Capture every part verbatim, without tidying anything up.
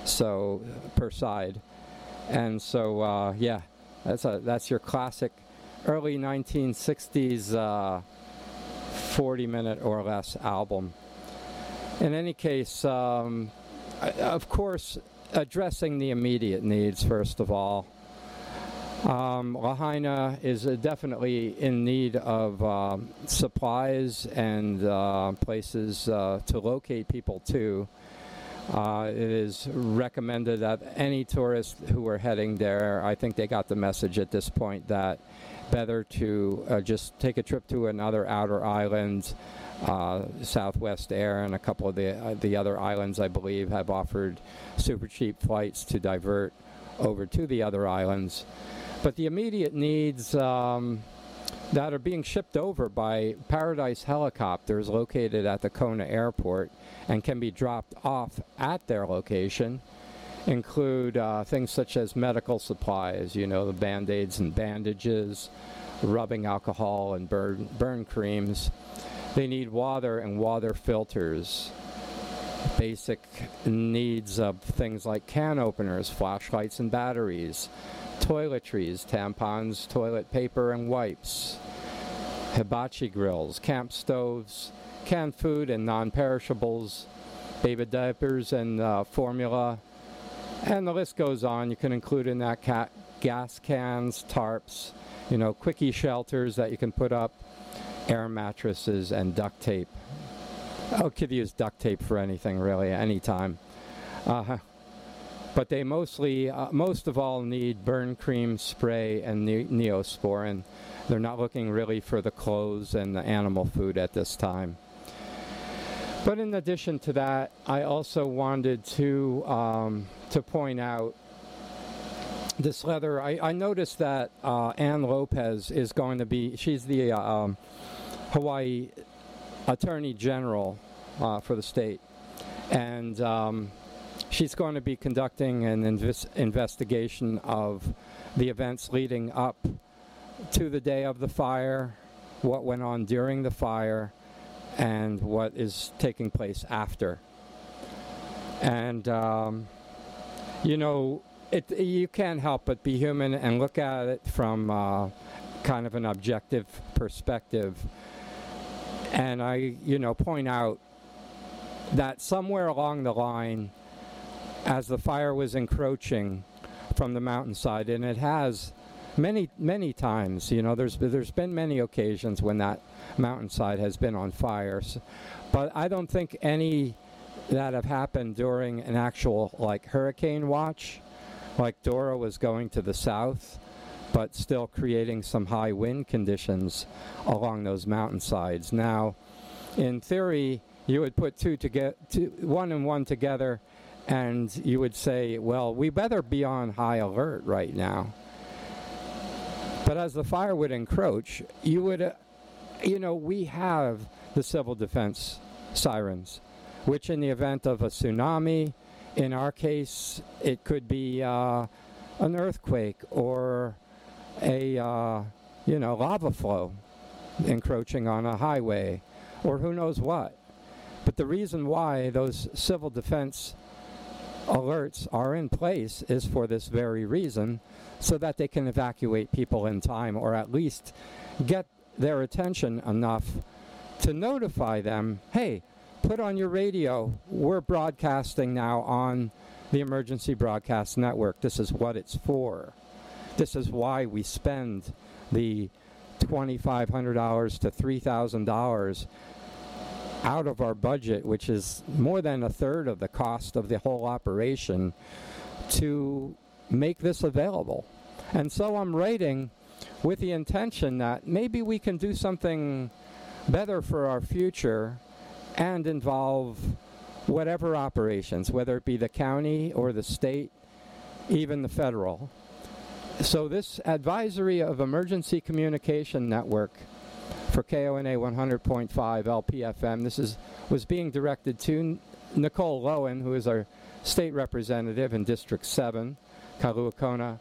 so per side. And so, uh, yeah, that's a that's your classic early nineteen sixties uh, forty minute or less album. In any case, um, of course, addressing the immediate needs first of all. Um, Lahaina is uh, definitely in need of um, supplies and uh, places uh, to locate people to. Uh, it is recommended that any tourists who are heading there, I think they got the message at this point that better to uh, just take a trip to another outer island. Uh, Southwest Air and a couple of the uh, the other islands, I believe, have offered super cheap flights to divert over to the other islands. But the immediate needs um, that are being shipped over by Paradise helicopters located at the Kona airport and can be dropped off at their location include uh, things such as medical supplies, you know, the Band-Aids and bandages, rubbing alcohol and burn, burn creams. They need water and water filters, basic needs of things like can openers, flashlights and batteries, toiletries, tampons, toilet paper and wipes, hibachi grills, camp stoves, canned food and non-perishables, baby diapers and uh, formula, and the list goes on. You can include in that cat gas cans, tarps, you know, quickie shelters that you can put up, air mattresses, and duct tape. I could use duct tape for anything, really, anytime. Uh, but they mostly, uh, most of all, need burn cream, spray, and ne- Neosporin. They're not looking really for the clothes and the animal food at this time. But in addition to that, I also wanted to um, to point out this letter. I, I noticed that uh, Ann Lopez is going to be, she's the uh, um, Hawaii Attorney General uh, for the state. And um, she's going to be conducting an invis- investigation of the events leading up to the day of the fire, what went on during the fire, and what is taking place after. And, um, you know, it, you can't help but be human and look at it from uh, kind of an objective perspective. And I, you know, point out that somewhere along the line, as the fire was encroaching from the mountainside, and it has many, many times, you know, there's there's been many occasions when that mountainside has been on fire, but I don't think any that have happened during an actual, like, hurricane watch, like Dora was going to the south, but still creating some high wind conditions along those mountainsides. Now, in theory, you would put two to get two, one and one together, and you would say, well, we better be on high alert right now. But as the fire would encroach, you would, uh, you know, we have the civil defense sirens, which in the event of a tsunami, in our case, it could be uh, an earthquake or a, uh, you know, lava flow encroaching on a highway, or who knows what. But the reason why those civil defense alerts are in place is for this very reason, so that they can evacuate people in time, or at least get their attention enough to notify them, hey, put on your radio, we're broadcasting now on the Emergency Broadcast Network. This is what it's for. This is why we spend the twenty-five hundred dollars to three thousand dollars out of our budget, which is more than a third of the cost of the whole operation, to make this available. And so I'm writing with the intention that maybe we can do something better for our future and involve whatever operations, whether it be the county or the state, even the federal. So this Advisory of Emergency Communication Network for K O N A one hundred point five L P F M, this is was being directed to Nicole Lowen, who is our state representative in District seven, Kailua Kona,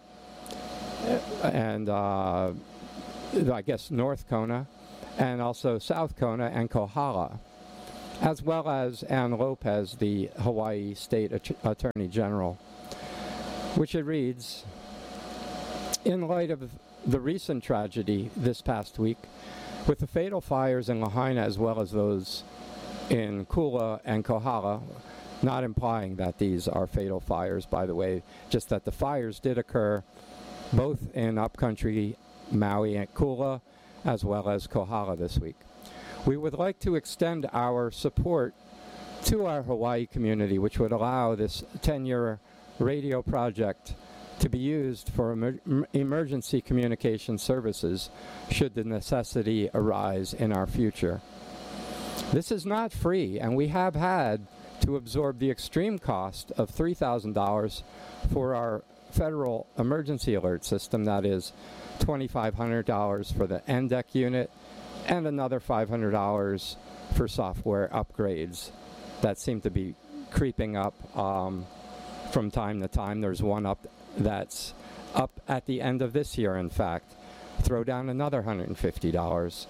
and uh, I guess North Kona, and also South Kona and Kohala. as well as Ann Lopez, the Hawaii State At- Attorney General, which it reads, in light of the recent tragedy this past week, with the fatal fires in Lahaina as well as those in Kula and Kohala, not implying that these are fatal fires, by the way, just that the fires did occur both in upcountry Maui and Kula as well as Kohala this week. We would like to extend our support to our Hawaii community, which would allow this ten-year radio project to be used for emer- emergency communication services should the necessity arise in our future. This is not free, and we have had to absorb the extreme cost of three thousand dollars for our federal emergency alert system, that is two thousand five hundred dollars for the N D E C unit and another five hundred dollars for software upgrades that seem to be creeping up um, from time to time. There's one up that's up at the end of this year, in fact. Throw down another one hundred fifty dollars.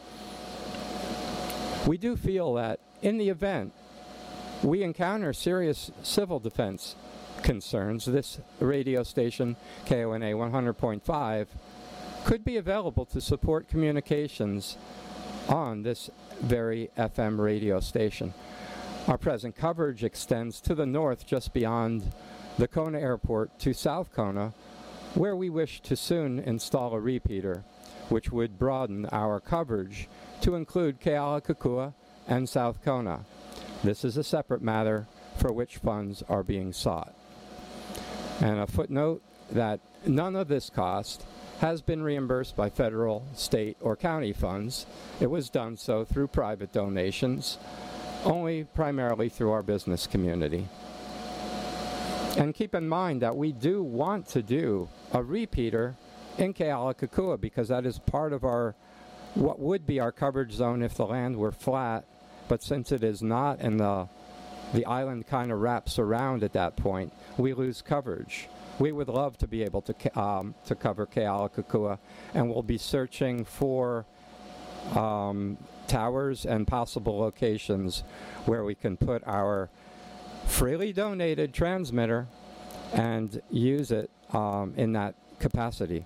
We do feel that in the event we encounter serious civil defense concerns, this radio station, K O N A one hundred point five, could be available to support communications on this very F M radio station. Our present coverage extends to the north just beyond the Kona Airport to South Kona, where we wish to soon install a repeater, which would broaden our coverage to include Kealakekua and South Kona. This is a separate matter for which funds are being sought. And a footnote that none of this cost has been reimbursed by federal, state, or county funds. It was done so through private donations, only primarily through our business community. And keep in mind that we do want to do a repeater in Kealakekua because that is part of our, what would be our coverage zone if the land were flat, but since it is not and the, the island kind of wraps around at that point, we lose coverage. We would love to be able to um, to cover Kealakekua, and we'll be searching for um, towers and possible locations where we can put our freely donated transmitter and use it um, in that capacity.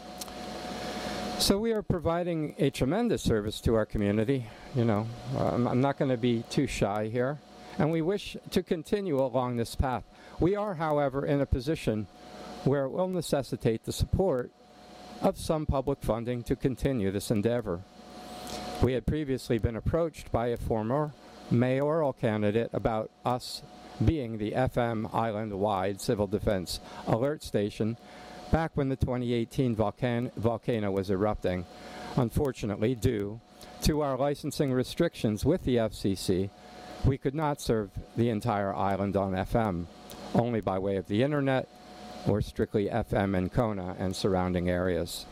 So we are providing a tremendous service to our community. You know, um, I'm not going to be too shy here, and we wish to continue along this path. We are, however, in a position where it will necessitate the support of some public funding to continue this endeavor. We had previously been approached by a former mayoral candidate about us being the F M island-wide civil defense alert station back when the twenty eighteen volcan- volcano was erupting. Unfortunately, due to our licensing restrictions with the F C C, we could not serve the entire island on F M, only by way of the internet or strictly F M in Kona and surrounding areas.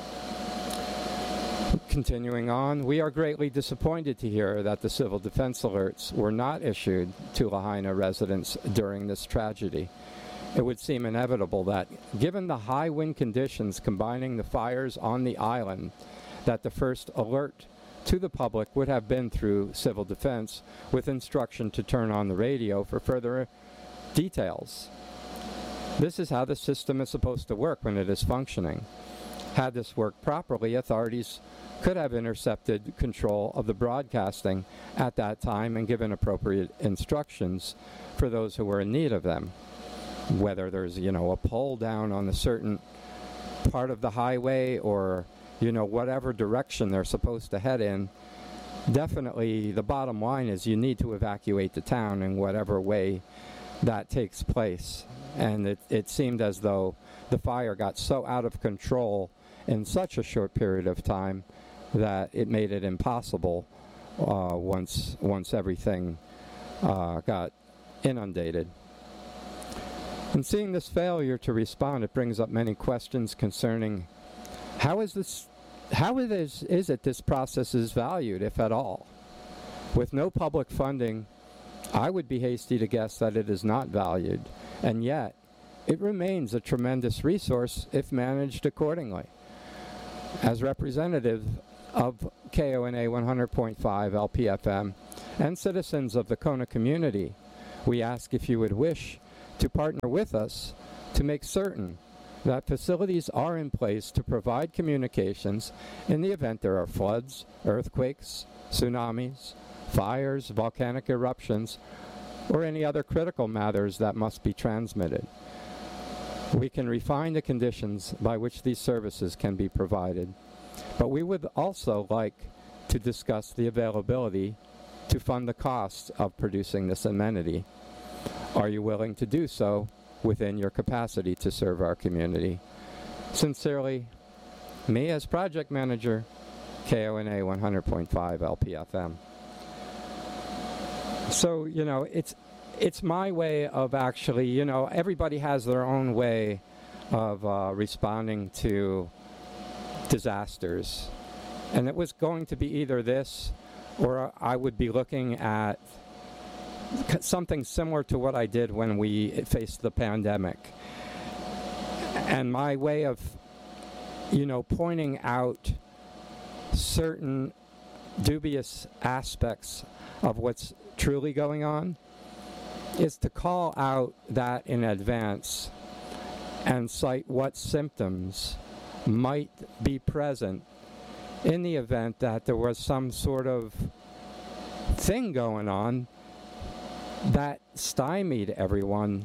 Continuing on, we are greatly disappointed to hear that the civil defense alerts were not issued to Lahaina residents during this tragedy. It would seem inevitable that, given the high wind conditions combining the fires on the island, that the first alert to the public would have been through civil defense with instruction to turn on the radio for further details. This is how the system is supposed to work when it is functioning. Had this worked properly, authorities could have intercepted control of the broadcasting at that time and given appropriate instructions for those who were in need of them. Whether there's, you know, a pole down on a certain part of the highway or, you know, whatever direction they're supposed to head in, definitely the bottom line is you need to evacuate the town in whatever way that takes place. And it, it seemed as though the fire got so out of control in such a short period of time that it made it impossible uh, once once everything uh, got inundated. And seeing this failure to respond, it brings up many questions concerning how is this, how it is, is it this process is valued, if at all? With no public funding, I would be hasty to guess that it is not valued, and yet it remains a tremendous resource if managed accordingly. As representative of K O N A one hundred point five L P F M and citizens of the Kona community, we ask if you would wish to partner with us to make certain that facilities are in place to provide communications in the event there are floods, earthquakes, tsunamis, fires, volcanic eruptions, or any other critical matters that must be transmitted. We can refine the conditions by which these services can be provided, but we would also like to discuss the availability to fund the costs of producing this amenity. Are you willing to do so within your capacity to serve our community? Sincerely, me as project manager, K O N A one hundred point five L P F M. So, you know, it's it's my way of actually, you know, everybody has their own way of uh, responding to disasters. And it was going to be either this, or I would be looking at something similar to what I did when we faced the pandemic. And my way of, you know, pointing out certain dubious aspects of what's truly going on is to call out that in advance and cite what symptoms might be present in the event that there was some sort of thing going on that stymied everyone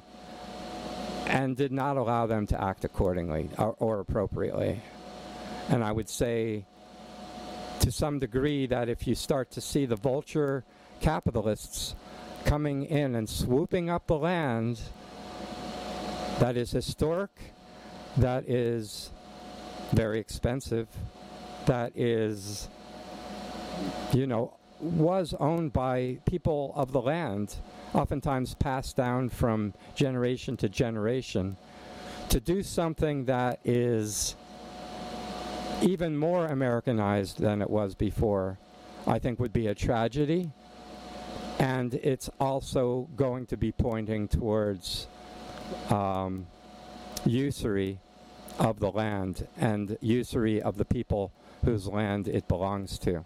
and did not allow them to act accordingly or, or appropriately. And I would say to some degree that if you start to see the vulture capitalists coming in and swooping up the land that is historic, that is very expensive, that is, you know, was owned by people of the land, oftentimes passed down from generation to generation, to do something that is even more Americanized than it was before, I think would be a tragedy. And it's also going to be pointing towards um, usury of the land and usury of the people whose land it belongs to.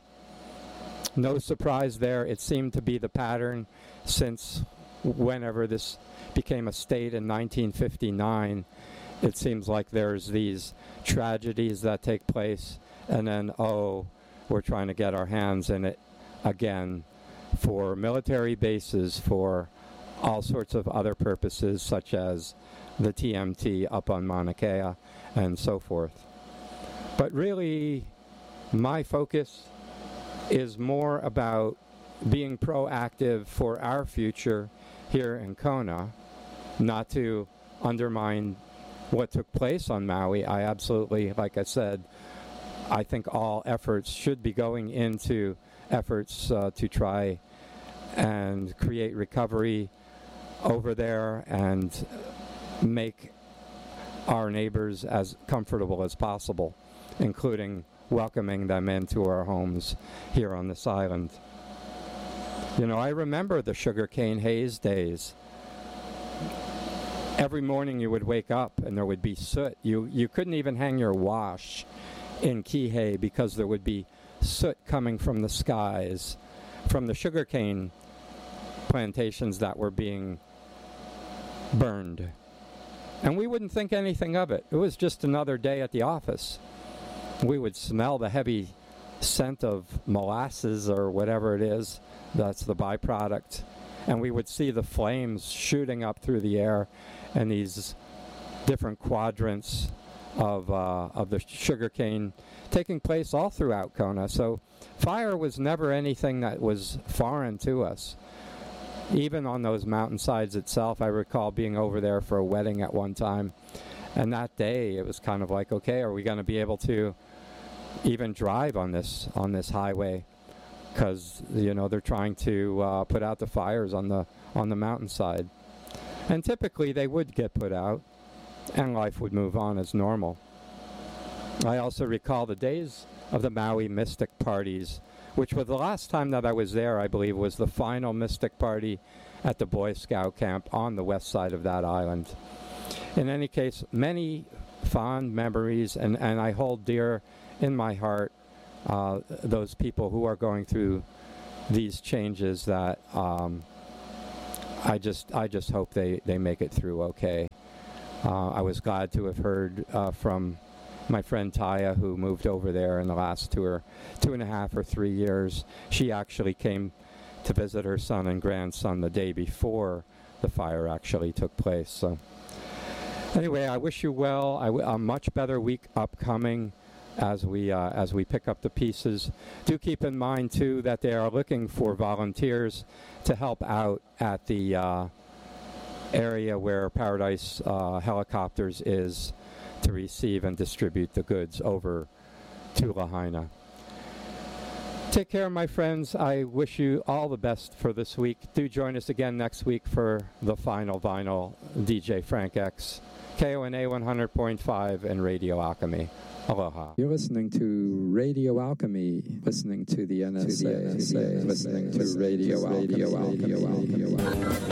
No surprise there. It seemed to be the pattern since whenever this became a state in nineteen fifty-nine. It seems like there's these tragedies that take place, and then, oh, we're trying to get our hands in it again for military bases, for all sorts of other purposes, such as the T M T up on Mauna Kea and so forth. But really, my focus is more about being proactive for our future here in Kona, not to undermine what took place on Maui. I absolutely, like I said, I think all efforts should be going into efforts uh, to try and create recovery over there and make our neighbors as comfortable as possible, including welcoming them into our homes here on this island. You know, I remember the sugarcane haze days. Every morning you would wake up and there would be soot. You you couldn't even hang your wash in Kihei because there would be soot coming from the skies, from the sugarcane plantations that were being burned. And we wouldn't think anything of it. It was just another day at the office. We would smell the heavy scent of molasses or whatever it is. That's the byproduct. And we would see the flames shooting up through the air and these different quadrants of uh, of the sugarcane taking place all throughout Kona. So fire was never anything that was foreign to us. Even on those mountainsides itself, I recall being over there for a wedding at one time. And that day, it was kind of like, okay, are we going to be able to even drive on this on this highway? Because, you know, they're trying to uh, put out the fires on the on the mountainside. And typically they would get put out and life would move on as normal. I also recall the days of the Maui Mystic parties, which was the last time that I was there, I believe, was the final Mystic party at the Boy Scout camp on the west side of that island. In any case, many fond memories, and, and I hold dear in my heart uh, those people who are going through these changes that um, I just I just hope they, they make it through okay. Uh, I was glad to have heard uh, from my friend Taya, who moved over there in the last two or two and a half or three years. She actually came to visit her son and grandson the day before the fire actually took place. So anyway, I wish you well. I w- a much better week upcoming as we uh, as we pick up the pieces. Do keep in mind too that they are looking for volunteers to help out at the uh, area where Paradise uh, Helicopters is to receive and distribute the goods over to Lahaina. Take care, my friends. I wish you all the best for this week. Do join us again next week for the final vinyl. D J Frank X, K O N A one hundred point five, and Radio Alchemy. Aloha. You're listening to Radio Alchemy, listening to the N S A, listening to Radio Alchemy.